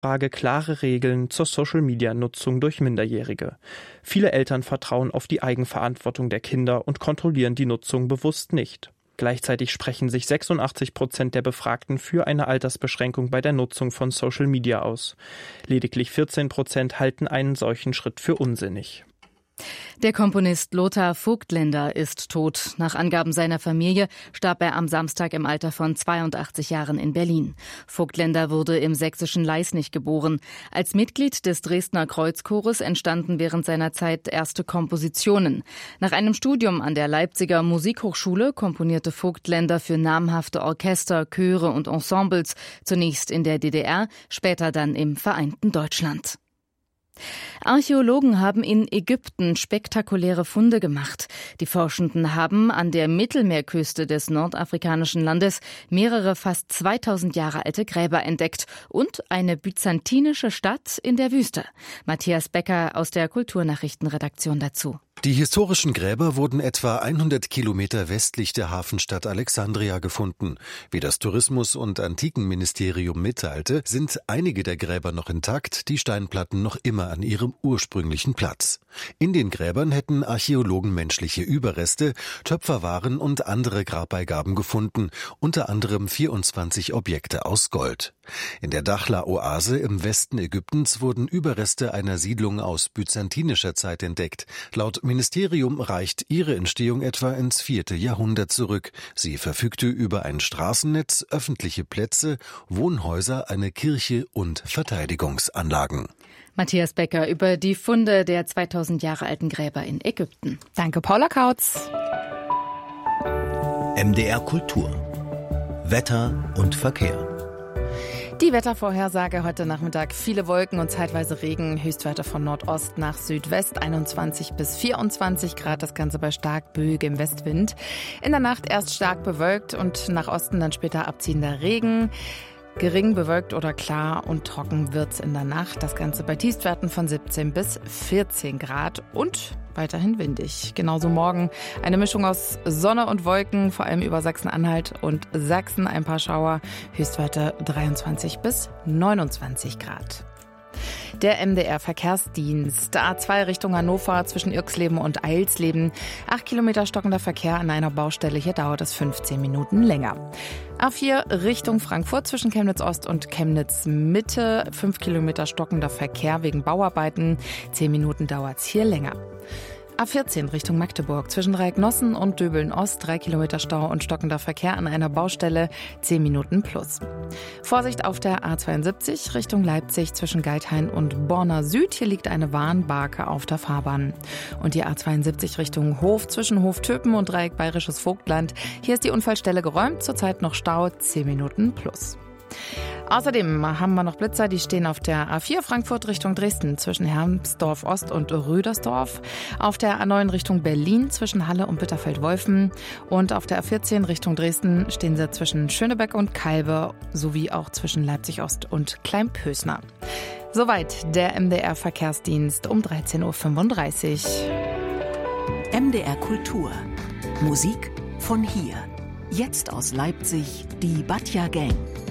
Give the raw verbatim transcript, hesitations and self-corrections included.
Frage klare Regeln zur Social-Media-Nutzung durch Minderjährige. Viele Eltern vertrauen auf die Eigenverantwortung der Kinder und kontrollieren die Nutzung bewusst nicht. Gleichzeitig sprechen sich sechsundachtzig Prozent der Befragten für eine Altersbeschränkung bei der Nutzung von Social Media aus. Lediglich vierzehn Prozent halten einen solchen Schritt für unsinnig. Der Komponist Lothar Voigtländer ist tot. Nach Angaben seiner Familie starb er am Samstag im Alter von zweiundachtzig Jahren in Berlin. Voigtländer wurde im sächsischen Leisnig geboren. Als Mitglied des Dresdner Kreuzchores entstanden während seiner Zeit erste Kompositionen. Nach einem Studium an der Leipziger Musikhochschule komponierte Voigtländer für namhafte Orchester, Chöre und Ensembles, zunächst in der D D R, später dann im vereinten Deutschland. Archäologen haben in Ägypten spektakuläre Funde gemacht. Die Forschenden haben an der Mittelmeerküste des nordafrikanischen Landes mehrere fast zweitausend Jahre alte Gräber entdeckt und eine byzantinische Stadt in der Wüste. Matthias Becker aus der Kulturnachrichtenredaktion dazu. Die historischen Gräber wurden etwa hundert Kilometer westlich der Hafenstadt Alexandria gefunden. Wie das Tourismus- und Antikenministerium mitteilte, sind einige der Gräber noch intakt, die Steinplatten noch immer an ihrem ursprünglichen Platz. In den Gräbern hätten Archäologen menschliche Überreste, Töpferwaren und andere Grabbeigaben gefunden, unter anderem vierundzwanzig Objekte aus Gold. In der Dachla-Oase im Westen Ägyptens wurden Überreste einer Siedlung aus byzantinischer Zeit entdeckt. Laut Ministerium reicht ihre Entstehung etwa ins vierte Jahrhundert zurück. Sie verfügte über ein Straßennetz, öffentliche Plätze, Wohnhäuser, eine Kirche und Verteidigungsanlagen. Matthias Becker über die Funde der zweitausend Jahre alten Gräber in Ägypten. Danke, Paula Kautz. M D R Kultur. Wetter und Verkehr. Die Wettervorhersage heute Nachmittag: viele Wolken und zeitweise Regen, Höchstwerte von Nordost nach Südwest, einundzwanzig bis vierundzwanzig Grad, das Ganze bei stark böigem Westwind. In der Nacht erst stark bewölkt und nach Osten dann später abziehender Regen. Gering bewölkt oder klar und trocken wird's in der Nacht. Das Ganze bei Tiefstwerten von siebzehn bis vierzehn Grad und weiterhin windig. Genauso morgen eine Mischung aus Sonne und Wolken, vor allem über Sachsen-Anhalt und Sachsen ein paar Schauer. Höchstwerte dreiundzwanzig bis neunundzwanzig Grad. Der M D R-Verkehrsdienst. A zwei Richtung Hannover zwischen Irxleben und Eilsleben. Acht Kilometer stockender Verkehr an einer Baustelle. Hier dauert es fünfzehn Minuten länger. A vier Richtung Frankfurt zwischen Chemnitz Ost und Chemnitz Mitte. Fünf Kilometer stockender Verkehr wegen Bauarbeiten. Zehn Minuten dauert's hier länger. A vierzehn Richtung Magdeburg zwischen Dreiecknossen und Döbeln Ost, drei Kilometer Stau und stockender Verkehr an einer Baustelle, zehn Minuten plus. Vorsicht auf der A zweiundsiebzig Richtung Leipzig zwischen Geithain und Borna Süd, hier liegt eine Warnbarke auf der Fahrbahn. Und die A zweiundsiebzig Richtung Hof zwischen Hof-Töpen und Dreieck Bayerisches Vogtland, hier ist die Unfallstelle geräumt, zurzeit noch Stau, zehn Minuten plus. Außerdem haben wir noch Blitzer, die stehen auf der A vier Frankfurt Richtung Dresden zwischen Hermsdorf Ost und Rüdersdorf, auf der A neun Richtung Berlin zwischen Halle und Bitterfeld-Wolfen und auf der A vierzehn Richtung Dresden stehen sie zwischen Schönebeck und Calbe sowie auch zwischen Leipzig Ost und Kleinpösner. Soweit der M D R-Verkehrsdienst um dreizehn Uhr fünfunddreißig. M D R Kultur. Musik von hier. Jetzt aus Leipzig die Batja Gang.